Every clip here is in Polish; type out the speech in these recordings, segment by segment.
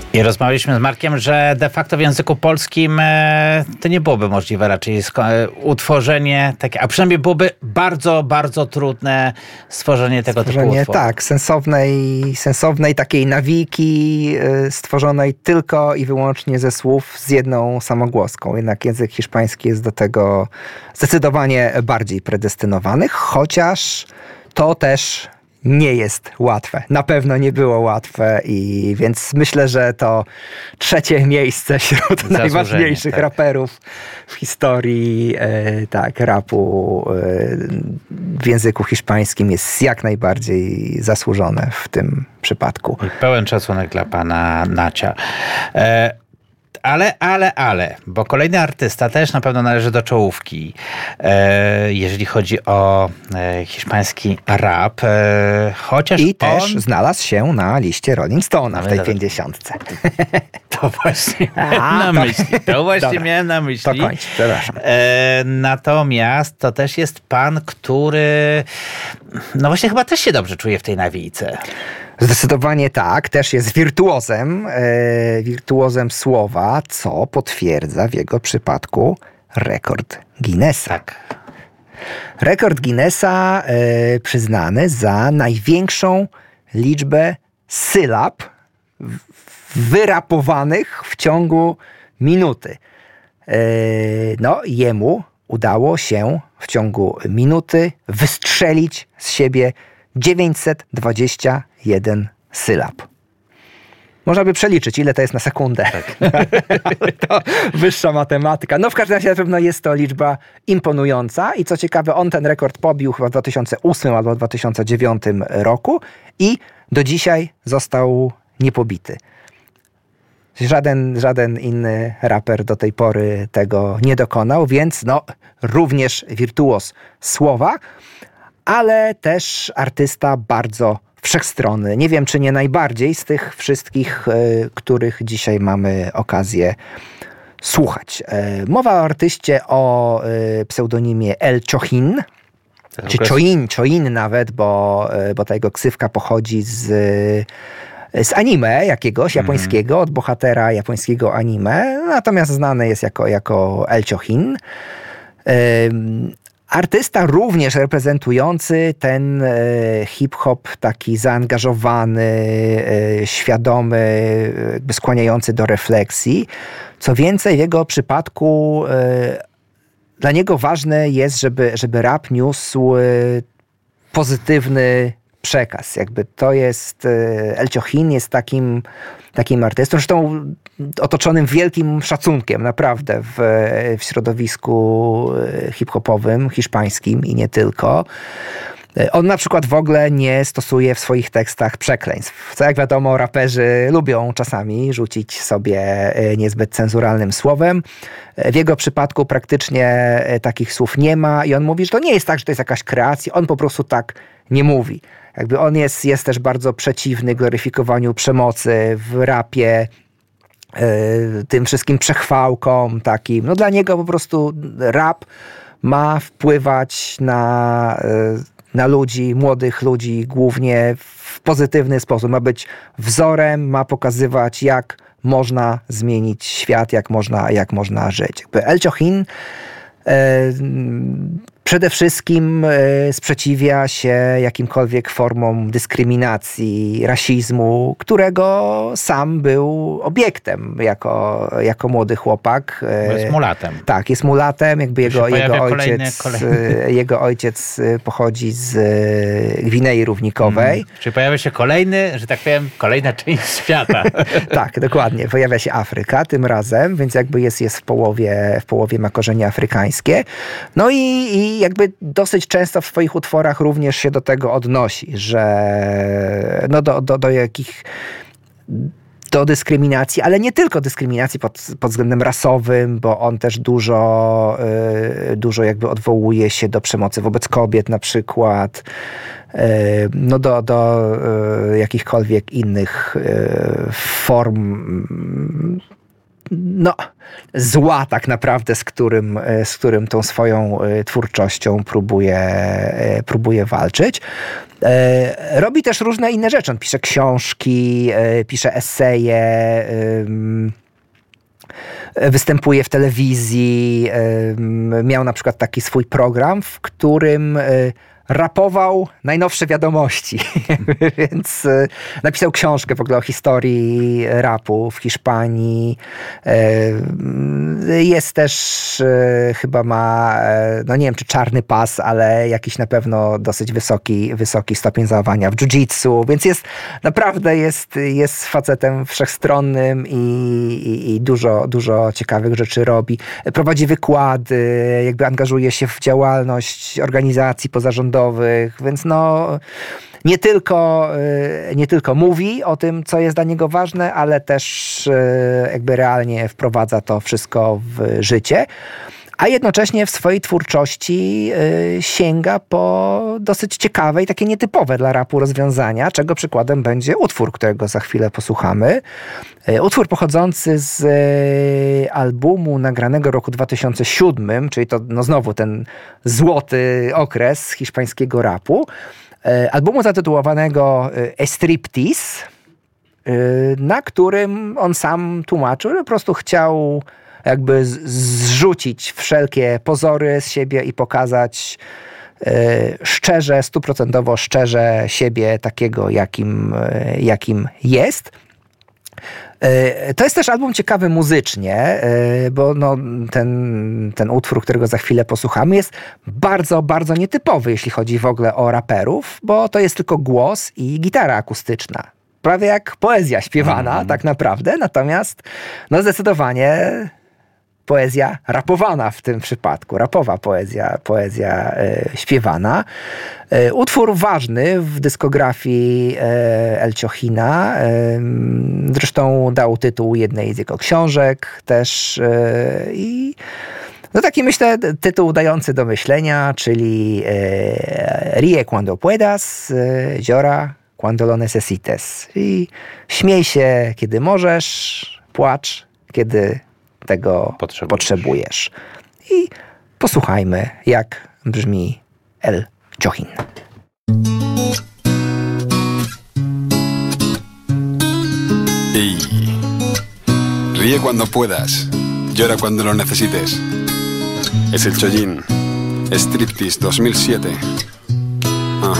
I rozmawialiśmy z Markiem, że de facto w języku polskim to nie byłoby możliwe raczej utworzenie takie, a przynajmniej byłoby bardzo, bardzo trudne stworzenie tego typu utworu. Tak, sensownej takiej nawiki stworzonej tylko i wyłącznie ze słów z jedną samogłoską. Jednak język hiszpański jest do tego zdecydowanie bardziej predestynowany, chociaż to też nie jest łatwe. Na pewno nie było łatwe i więc myślę, że to 3. miejsce wśród najważniejszych raperów w historii rapu w języku hiszpańskim jest jak najbardziej zasłużone w tym przypadku. I pełen szacunek dla pana Nacia. Ale, bo kolejny artysta też na pewno należy do czołówki, jeżeli chodzi o hiszpański rap, chociaż i też znalazł się na liście Rolling Stone'a w tej 50. To właśnie miałem na myśli. To kończ, przepraszam. Natomiast to też jest pan, który no właśnie chyba też się dobrze czuje w tej nawijce. Zdecydowanie tak, też jest wirtuozem słowa, co potwierdza w jego przypadku rekord Guinnessa. Tak. Rekord Guinnessa przyznany za największą liczbę sylab wyrapowanych w ciągu minuty. Jemu udało się w ciągu minuty wystrzelić z siebie 921 sylab. Można by przeliczyć, ile to jest na sekundę. Tak. To wyższa matematyka. W każdym razie na pewno jest to liczba imponująca i co ciekawe, on ten rekord pobił chyba w 2008 albo 2009 roku i do dzisiaj został niepobity. Żaden inny raper do tej pory tego nie dokonał, więc również wirtuoz słowa, ale też artysta bardzo wszechstronny. Nie wiem, czy nie najbardziej z tych wszystkich, których dzisiaj mamy okazję słuchać. Mowa o artyście o pseudonimie El Chojin, czy Choin nawet, bo ta jego ksywka pochodzi z anime jakiegoś japońskiego, od bohatera japońskiego anime, natomiast znany jest jako El Chojin. Artysta również reprezentujący ten hip-hop taki zaangażowany, świadomy, jakby skłaniający do refleksji. Co więcej, w jego przypadku dla niego ważne jest, żeby rap niósł pozytywny przekaz. Jakby to jest, El Chojin jest takim artystą, zresztą otoczonym wielkim szacunkiem naprawdę w środowisku hip-hopowym, hiszpańskim i nie tylko. On na przykład w ogóle nie stosuje w swoich tekstach przekleństw. Co jak wiadomo, raperzy lubią czasami rzucić sobie niezbyt cenzuralnym słowem. W jego przypadku praktycznie takich słów nie ma i on mówi, że to nie jest tak, że to jest jakaś kreacja, on po prostu tak nie mówi. Jakby on jest też bardzo przeciwny gloryfikowaniu przemocy w rapie, tym wszystkim przechwałkom takim. Dla niego po prostu rap ma wpływać na ludzi, młodych ludzi głównie w pozytywny sposób. Ma być wzorem, ma pokazywać, jak można zmienić świat, jak można żyć. Jakby El Chojin przede wszystkim sprzeciwia się jakimkolwiek formom dyskryminacji, rasizmu, którego sam był obiektem jako młody chłopak. Bo jest mulatem. Tak, jest mulatem. Jakby jego ojciec pochodzi z Gwinei Równikowej. Czyli pojawia się kolejna część świata. Tak, dokładnie. Pojawia się Afryka tym razem, więc jakby jest w połowie ma korzenie afrykańskie. I jakby dosyć często w swoich utworach również się do tego odnosi, że do dyskryminacji, ale nie tylko dyskryminacji pod względem rasowym, bo on też dużo jakby odwołuje się do przemocy wobec kobiet na przykład, do jakichkolwiek innych form zła tak naprawdę, z którym tą swoją twórczością próbuje walczyć. Robi też różne inne rzeczy. On pisze książki, pisze eseje, występuje w telewizji. Miał na przykład taki swój program, w którym rapował najnowsze wiadomości, więc napisał książkę w ogóle o historii rapu w Hiszpanii. Jest też, chyba ma, nie wiem czy czarny pas, ale jakiś na pewno dosyć wysoki stopień zaawansowania w jiu-jitsu, więc naprawdę jest facetem wszechstronnym i dużo ciekawych rzeczy robi. Prowadzi wykłady, jakby angażuje się w działalność organizacji pozarządowych, więc nie tylko mówi o tym, co jest dla niego ważne, ale też jakby realnie wprowadza to wszystko w życie, a jednocześnie w swojej twórczości sięga po dosyć ciekawe i takie nietypowe dla rapu rozwiązania, czego przykładem będzie utwór, którego za chwilę posłuchamy. Utwór pochodzący z albumu nagranego roku 2007, czyli to znowu ten złoty okres hiszpańskiego rapu, albumu zatytułowanego Striptease, na którym on sam tłumaczył, że po prostu chciał jakby zrzucić wszelkie pozory z siebie i pokazać szczerze, 100% szczerze siebie takiego, jakim jest. To jest też album ciekawy muzycznie, bo ten utwór, którego za chwilę posłuchamy, jest bardzo, bardzo nietypowy, jeśli chodzi w ogóle o raperów, bo to jest tylko głos i gitara akustyczna. Prawie jak poezja śpiewana, tak naprawdę, natomiast zdecydowanie poezja rapowana w tym przypadku, rapowa poezja śpiewana. Utwór ważny w dyskografii El Chojina, zresztą dał tytuł jednej z jego książek też i taki myślę tytuł dający do myślenia, czyli Ríe cuando puedas, llora cuando lo necesites. I śmiej się, kiedy możesz, płacz, kiedy tego potrzebujesz. I posłuchajmy, jak brzmi El Chojin. Ey, ríe cuando puedas, llora cuando lo necesites. Es El Chojin, Striptease 2007. Ajá.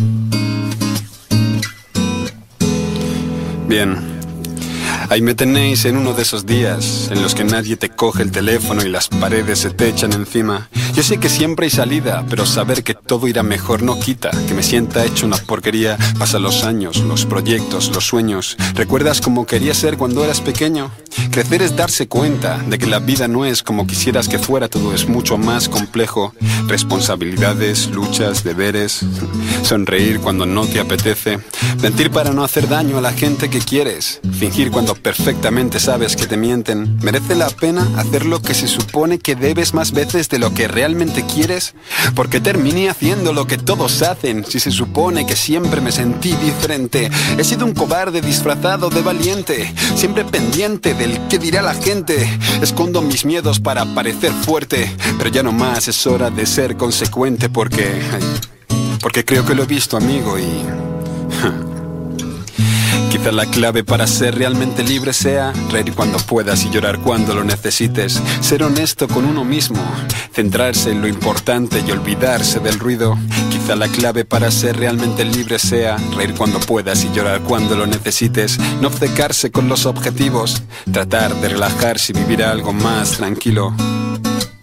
Bien. Ahí me tenéis en uno de esos días en los que nadie te coge el teléfono y las paredes se te echan encima. Yo sé que siempre hay salida, pero saber que todo irá mejor no quita que me sienta hecho una porquería. Pasan los años, los proyectos, los sueños. ¿Recuerdas cómo querías ser cuando eras pequeño? Crecer es darse cuenta de que la vida no es como quisieras que fuera, todo es mucho más complejo. Responsabilidades, luchas, deberes, sonreír cuando no te apetece, mentir para no hacer daño a la gente que quieres, fingir cuando perfectamente sabes que te mienten. ¿Merece la pena hacer lo que se supone que debes más veces de lo que realmente quieres? Porque terminé haciendo lo que todos hacen, si se supone que siempre me sentí diferente. He sido un cobarde disfrazado de valiente, siempre pendiente del qué dirá la gente. Escondo mis miedos para parecer fuerte, pero ya no más, es hora de ser consecuente porque creo que lo he visto, amigo, y quizá la clave para ser realmente libre sea reír cuando puedas y llorar cuando lo necesites. Ser honesto con uno mismo, centrarse en lo importante y olvidarse del ruido. Quizá la clave para ser realmente libre sea reír cuando puedas y llorar cuando lo necesites. No obcecarse con los objetivos, tratar de relajarse y vivir algo más tranquilo.